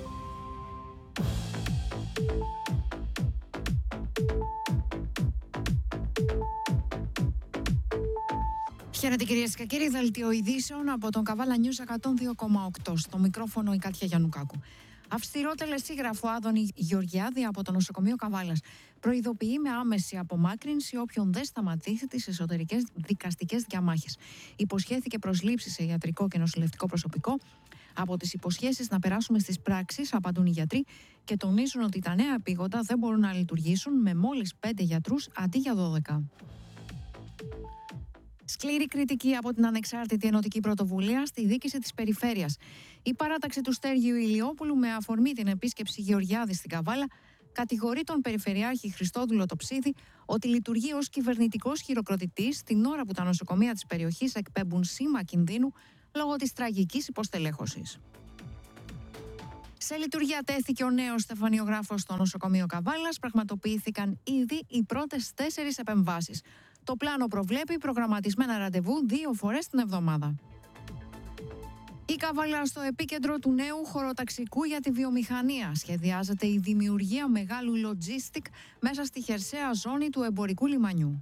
Χαίρετε κυρίες και κύριοι, Δελτίο Ειδήσεων από τον Καβάλα News 102,8. Στο μικρόφωνο η Κάτια Γιαννουκάκου. Αυστηρό τελεσίγραφο Άδωνη Γεωργιάδη από το νοσοκομείο Καβάλας προειδοποιεί με άμεση απομάκρυνση όποιον δεν σταματήσει τις εσωτερικές δικαστικές διαμάχες. Υποσχέθηκε προσλήψεις σε ιατρικό και νοσηλευτικό προσωπικό. Από τις υποσχέσεις να περάσουμε στις πράξεις, απαντούν οι γιατροί και τονίζουν ότι τα νέα επίγοντα δεν μπορούν να λειτουργήσουν με μόλις 5 γιατρούς αντί για 12. Σκληρή κριτική από την Ανεξάρτητη Ενωτική Πρωτοβουλία στη δίκηση της Περιφέρειας. Η παράταξη του Στέργιου Ηλιόπουλου με αφορμή την επίσκεψη Γεωργιάδη στην Καβάλα κατηγορεί τον Περιφερειάρχη Χριστόδουλο Τοψίδη ότι λειτουργεί ως κυβερνητικός χειροκροτητής την ώρα που τα νοσοκομεία της περιοχής εκπέμπουν σήμα κινδύνου λόγω της τραγικής υποστελέχωσης. Σε λειτουργία τέθηκε ο νέος στεφανιογράφος στο νοσοκομείο Καβάλας. Πραγματοποιήθηκαν ήδη οι πρώτες 4 επεμβάσεις. Το πλάνο προβλέπει προγραμματισμένα ραντεβού 2 φορές την εβδομάδα. Η Καβάλα στο επίκεντρο του νέου χωροταξικού για τη βιομηχανία. Σχεδιάζεται η δημιουργία μεγάλου logistic μέσα στη χερσαία ζώνη του εμπορικού λιμανιού.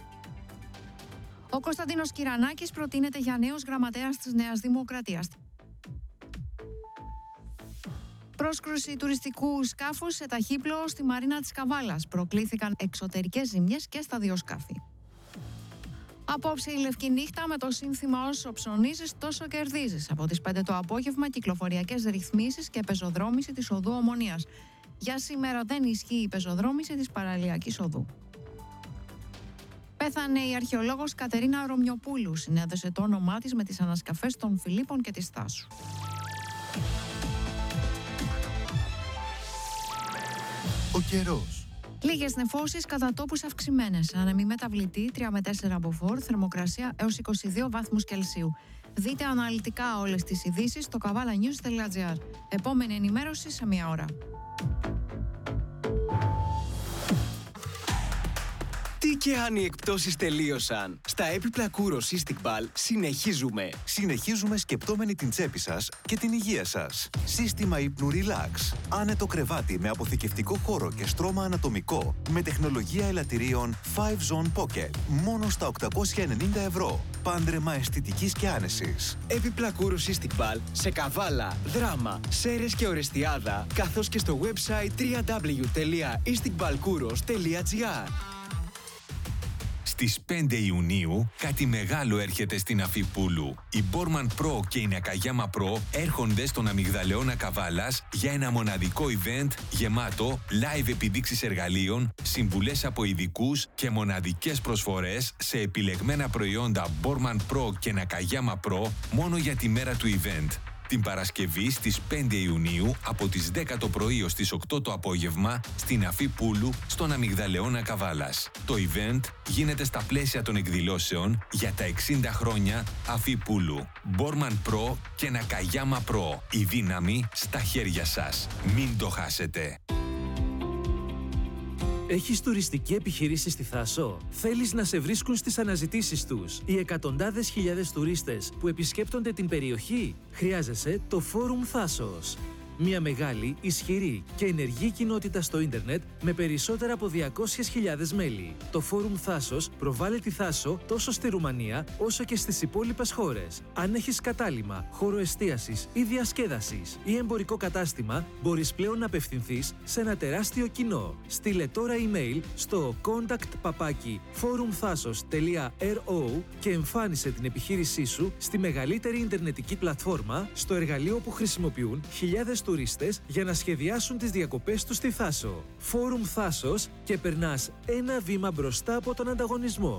Ο Κωνσταντίνος Κυρανάκης προτείνεται για νέος γραμματέας της Νέας Δημοκρατίας. Πρόσκρουση τουριστικού σκάφους σε ταχύπλοο στη Μαρίνα της Καβάλας. Προκλήθηκαν εξωτερικές ζημιές και στα 2 σκάφη. Απόψε η λευκή νύχτα με το σύνθημα «Όσο ψωνίζεις, τόσο κερδίζεις». Από τις 5 το απόγευμα κυκλοφοριακές ρυθμίσεις και πεζοδρόμηση της οδού Ομονίας. Για σήμερα δεν ισχύει η πεζοδρόμηση της παραλιακής οδού. Πέθανε η αρχαιολόγος Κατερίνα Ρωμιοπούλου. Συνέδεσε το όνομά της με τις ανασκαφές των Φιλίππων και της Θάσου. Ο καιρός. Λίγες νεφώσεις κατά τόπους αυξημένες. Άνεμη μεταβλητή 3 με 4 μποφόρ, θερμοκρασία έως 22 βαθμούς Κελσίου. Δείτε αναλυτικά όλες τις ειδήσεις στο kavalanews.gr. Επόμενη ενημέρωση σε 1 ώρα. Τι και αν οι εκπτώσεις τελείωσαν. Στα έπιπλα Kouros Cystic Ball συνεχίζουμε. Συνεχίζουμε σκεπτόμενοι την τσέπη σας και την υγεία σας. Σύστημα ύπνου Relax. Άνετο κρεβάτι με αποθηκευτικό χώρο και στρώμα ανατομικό. Με τεχνολογία ελαττηρίων 5 Zone Pocket. Μόνο στα 890 ευρώ. Πάντρεμα αισθητικής και άνεσης. Έπιπλα Kouros Cystic Ball σε Καβάλα, Δράμα, Σέρρες και Ορεστιάδα. Καθώς και στο website www.isticballkouros.gr. Στις 5 Ιουνίου κάτι μεγάλο έρχεται στην Αφίπουλου. Η Borman Pro και η Nakayama Pro έρχονται στον Αμυγδαλεώνα Καβάλας για ένα μοναδικό event γεμάτο live επιδείξεις εργαλείων, συμβουλές από ειδικούς και μοναδικές προσφορές σε επιλεγμένα προϊόντα Borman Pro και Nakayama Pro μόνο για τη μέρα του event. Την Παρασκευή στις 5 Ιουνίου από τις 10 το πρωί ως τις 8 το απόγευμα στην Αφίπουλου στον Αμυγδαλεώνα Καβάλας. Το event γίνεται στα πλαίσια των εκδηλώσεων για τα 60 χρόνια Αφίπουλου. Borman Pro και Nakayama Pro. Η δύναμη στα χέρια σας. Μην το χάσετε. Έχεις τουριστική επιχειρήση στη Θάσο? Θέλεις να σε βρίσκουν στις αναζητήσεις τους οι εκατοντάδες χιλιάδες τουρίστες που επισκέπτονται την περιοχή? Χρειάζεσαι το Φόρουμ Θάσος. Μια μεγάλη, ισχυρή και ενεργή κοινότητα στο ίντερνετ με περισσότερα από 200.000 μέλη. Το Φόρουμ Θάσος προβάλλει τη Θάσο τόσο στη Ρουμανία όσο και στις υπόλοιπες χώρες. Αν έχεις κατάλημα, χώρο εστίασης ή διασκέδασης ή εμπορικό κατάστημα, μπορείς πλέον να απευθυνθείς σε ένα τεράστιο κοινό. Στείλε τώρα email στο contact@forumthasos.ro και εμφάνισε την επιχείρησή σου στη μεγαλύτερη ιντερνετική πλατφόρμα, στο εργαλείο που χρησιμοποιούν χιλιάδες τουρίστες για να σχεδιάσουν τις διακοπές τους στη Θάσο. Φόρουμ Θάσος και περνάς ένα βήμα μπροστά από τον ανταγωνισμό.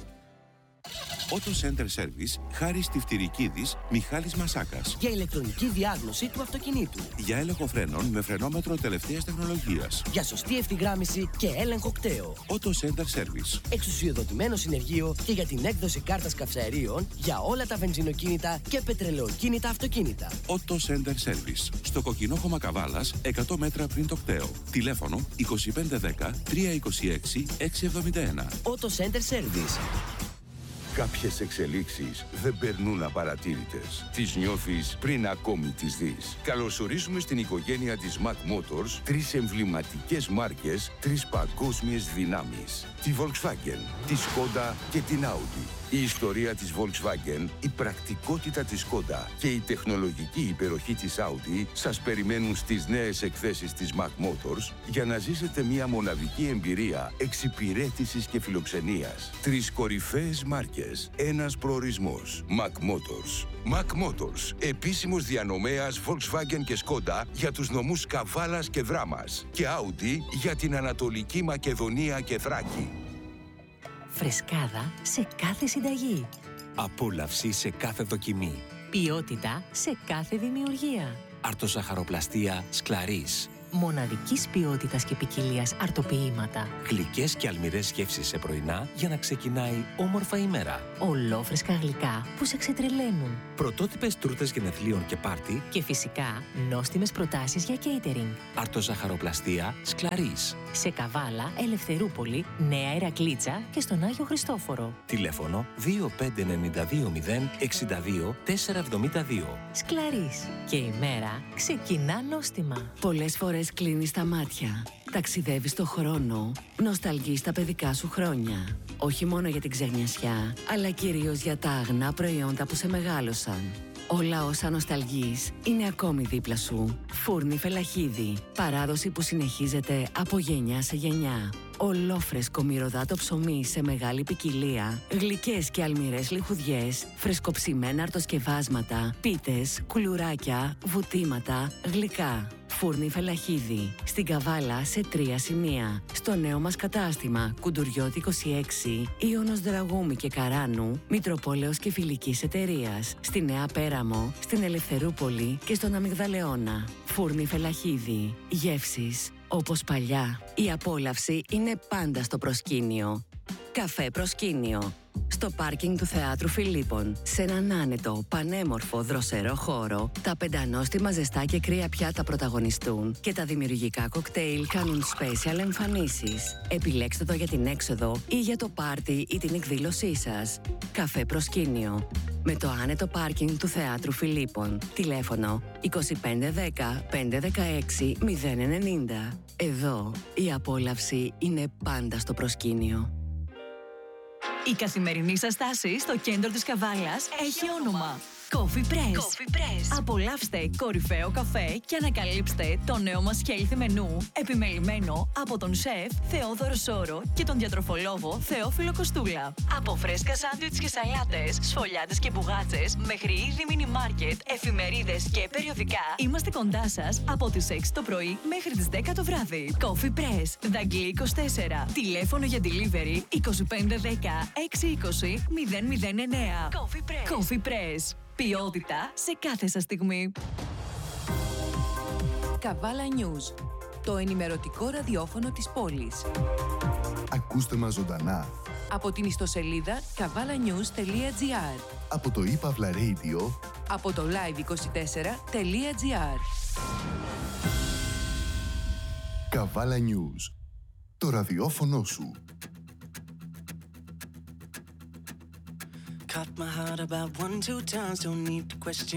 Auto Center Service, Χάρης Τιφτυρικίδης, Μιχάλης Μασάκας. Για ηλεκτρονική διάγνωση του αυτοκινήτου. Για έλεγχο φρένων με φρενόμετρο τελευταίας τεχνολογίας. Για σωστή ευθυγράμμιση και έλεγχο κταίο. Auto Center Service. Εξουσιοδοτημένο συνεργείο και για την έκδοση κάρτας καυσαερίων για όλα τα βενζινοκίνητα και πετρελαιοκίνητα αυτοκίνητα. Auto Center Service. Στο Κοκκινόχωμα Καβάλας, 100 μέτρα πριν το κταίο. Τηλέφωνο 2510 326 671. Auto Center Service. Κάποιες εξελίξεις δεν περνούν απαρατήρητες. Τις νιώθεις πριν ακόμη τις δεις. Καλωσορίζουμε στην οικογένεια της Mac Motors 3 εμβληματικές μάρκες, 3 παγκόσμιες δυνάμεις. Τη Volkswagen, τη Skoda και την Audi. Η ιστορία της Volkswagen, η πρακτικότητα της Skoda και η τεχνολογική υπεροχή της Audi σας περιμένουν στις νέες εκθέσεις της Mac Motors για να ζήσετε μια μοναδική εμπειρία εξυπηρέτησης και φιλοξενίας. 3 κορυφαίες μάρκες, ένας προορισμός. Mac Motors. Mac Motors, επίσημος διανομέας Volkswagen και Skoda για τους νομούς Καβάλας και Δράμας και Audi για την Ανατολική Μακεδονία και Θράκη. Φρεσκάδα σε κάθε συνταγή. Απόλαυση σε κάθε δοκιμή. Ποιότητα σε κάθε δημιουργία. Αρτοζαχαροπλαστεία Σκλαρίς. Μοναδικής ποιότητας και ποικιλίας αρτοποιήματα. Γλυκές και αλμυρές γεύσεις σε πρωινά για να ξεκινάει όμορφα η μέρα. Ολόφρεσκα γλυκά που σε ξετρελαίνουν. Πρωτότυπες τούρτες γενεθλίων και πάρτι. Και φυσικά νόστιμες προτάσεις για catering. Αρτοζαχαροπλαστεία Σκλαρίς. Σε Καβάλα, Ελευθερούπολη, Νέα Ηρακλήτσα και στον Άγιο Χριστόφορο. Τηλέφωνο 25920 62 472. Σκλαρίς. Και η μέρα ξεκινά νόστιμα. Πολλές φορές κλείνεις τα μάτια. Ταξιδεύεις στο χρόνο. Νοσταλγείς τα παιδικά σου χρόνια. Όχι μόνο για την ξενιασιά, αλλά κυρίως για τα αγνά προϊόντα που σε μεγάλωσαν. Όλα όσα νοσταλγείς είναι ακόμη δίπλα σου. Φούρνη Φελαχίδη. Παράδοση που συνεχίζεται από γενιά σε γενιά. Ολόφρεσκο μυρωδάτο ψωμί σε μεγάλη ποικιλία. Γλυκές και αλμυρές λιχουδιές. Φρεσκοψημένα αρτοσκευάσματα. Πίτες, κουλουράκια, βουτήματα, γλυκά. Φούρνη Φελαχίδη. Στην Καβάλα σε 3 σημεία. Στο νέο μας κατάστημα Κουντουριώτη 26, Ιωνος Δραγούμη και Καράνου, Μητροπόλεως και Φιλικής Εταιρείας. Στη Νέα Πέραμο, στην Ελευθερούπολη και στον Αμυγδαλεώνα. Φούρνη Φελαχίδη. Γεύσεις όπως παλιά. Η απόλαυση είναι πάντα στο προσκήνιο. Καφέ Προσκήνιο. Στο πάρκινγκ του Θεάτρου Φιλίππων, σε έναν άνετο, πανέμορφο, δροσερό χώρο, τα πεντανόστιμα ζεστά και κρύα πιάτα πρωταγωνιστούν και τα δημιουργικά κοκτέιλ κάνουν special εμφανίσεις. Επιλέξτε το για την έξοδο ή για το πάρτι ή την εκδήλωσή σας. Καφέ Προσκήνιο. Με το άνετο πάρκινγκ του Θεάτρου Φιλίππων. Τηλέφωνο 2510 516 090. Εδώ η απόλαυση είναι πάντα στο προσκήνιο. Η καθημερινή σας στάση στο κέντρο της Καβάλας έχει όνομα. Coffee Press. Απολαύστε κορυφαίο καφέ και ανακαλύψτε το νέο μας healthy μενού, επιμελημένο από τον σεφ Θεόδωρο Σόρο και τον διατροφολόγο Θεόφιλο Κοστούλα. Από φρέσκα σάντουιτς και σαλάτες, σφολιάτες και μπουγάτσες, μέχρι είδη μίνι μάρκετ, εφημερίδες και περιοδικά, είμαστε κοντά σας από τις 6 το πρωί μέχρι τις 10 το βράδυ. Coffee Press, Δαγκλή 24. Τηλέφωνο για delivery 2510 620 009. Coffee Press. Ποιότητα σε κάθε σας στιγμή. Καβάλα News. Το ενημερωτικό ραδιόφωνο της πόλης. Ακούστε μας ζωντανά. Από την ιστοσελίδα kavalanews.gr. Από το ePavla Radio. Από το live24.gr. Καβάλα News. Το ραδιόφωνο σου. Cut my heart about 1-2 times, don't need to question